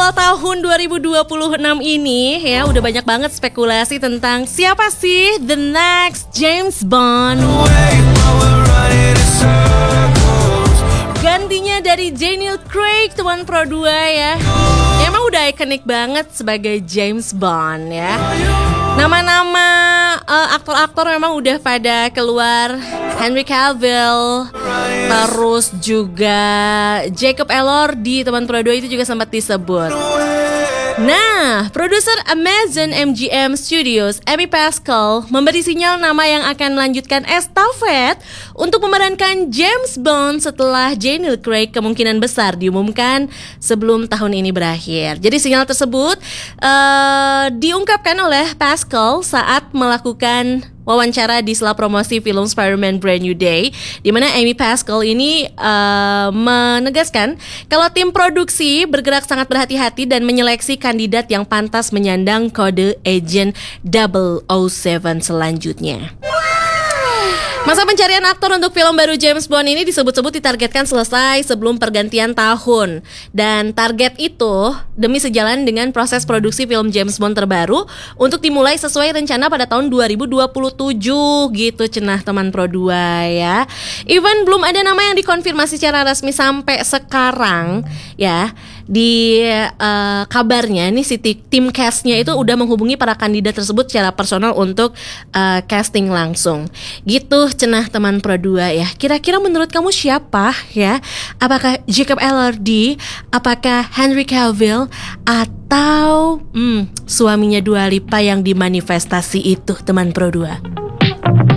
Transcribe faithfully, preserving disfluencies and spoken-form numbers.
awal tahun dua ribu dua puluh enam ini ya udah banyak banget spekulasi tentang siapa sih the next James Bond. Gantinya dari Daniel Craig, teman Pro dua ya. Emang udah ikonik banget sebagai James Bond ya. Nama-nama uh, aktor-aktor memang udah pada keluar. Henry Cavill, terus juga Jacob Elordi, teman Pro dua itu juga sempat disebut. Nah, produser Amazon M G M Studios, Amy Pascal, memberi sinyal nama yang akan melanjutkan estafet untuk memerankan James Bond setelah Daniel Craig kemungkinan besar diumumkan sebelum tahun ini berakhir. Jadi sinyal tersebut uh, diungkapkan oleh Pascal saat melakukan wawancara di sela promosi film Spider-Man Brand New Day, di mana Amy Pascal ini uh, menegaskan kalau tim produksi bergerak sangat berhati-hati dan menyeleksi kandidat yang pantas menyandang kode Agent double oh seven selanjutnya. Masa pencarian aktor untuk film baru James Bond ini disebut-sebut ditargetkan selesai sebelum pergantian tahun. Dan target itu demi sejalan dengan proses produksi film James Bond terbaru untuk dimulai sesuai rencana pada tahun dua ribu dua puluh tujuh gitu cenah teman Pro dua ya. Even belum ada nama yang dikonfirmasi secara resmi sampai sekarang ya. Di uh, kabarnya nih si tim castnya itu udah menghubungi para kandidat tersebut secara personal untuk uh, casting langsung. Gitu cenah teman Pro dua ya. Kira-kira menurut kamu siapa ya? Apakah Jacob Elordi? Apakah Henry Cavill? Atau hmm, suaminya Dua Lipa yang dimanifestasi itu teman Pro dua?